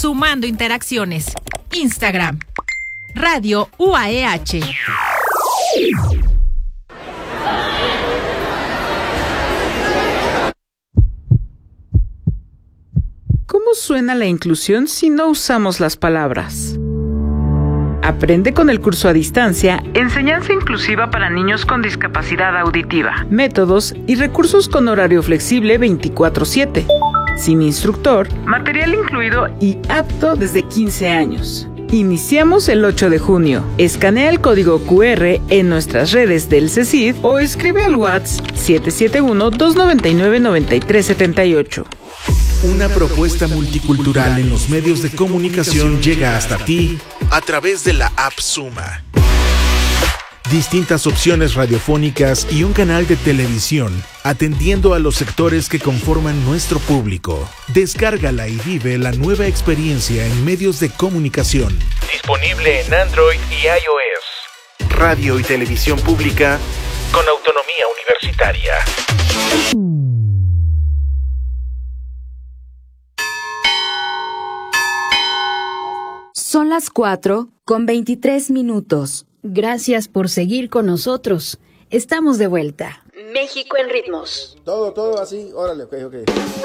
sumando interacciones. Instagram, Radio UAEH. ¿Cómo suena la inclusión si no usamos las palabras? Aprende con el curso a distancia Enseñanza Inclusiva para Niños con Discapacidad Auditiva. Métodos y recursos con horario flexible 24/7. Sin instructor, material incluido y apto desde 15 años. Iniciamos el 8 de junio. Escanea el código QR en nuestras redes del CECID o escribe al WhatsApp 771-299-9378. Una propuesta multicultural en los medios de comunicación llega hasta ti a través de la app Suma. Distintas opciones radiofónicas y un canal de televisión atendiendo a los sectores que conforman nuestro público. Descárgala y vive la nueva experiencia en medios de comunicación. Disponible en Android y iOS. Radio y televisión pública con autonomía universitaria. Son las 4:23. Gracias por seguir con nosotros. Estamos de vuelta. México en ritmos. Todo así. Órale, ok.